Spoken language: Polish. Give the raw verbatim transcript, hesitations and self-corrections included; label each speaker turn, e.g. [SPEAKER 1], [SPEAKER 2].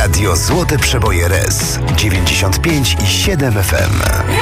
[SPEAKER 1] Radio Złote Przeboje R E S dziewięćdziesiąt pięć i siedem F M.